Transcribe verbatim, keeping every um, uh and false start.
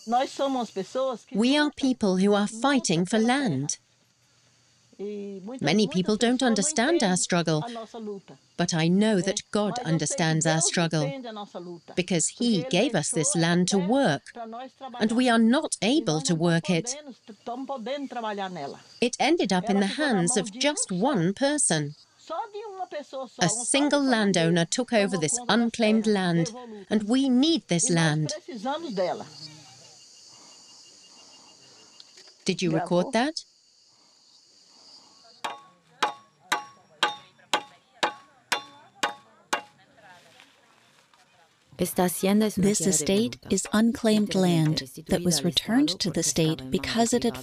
We are people who are fighting for land. Many people don't understand our struggle, but I know that God understands our struggle, because He gave us this land to work, and we are not able to work it. It ended up in the hands of just one person. A single landowner took over this unclaimed land, and we need this land. Did you record that? This estate is unclaimed land that was returned to the state because it had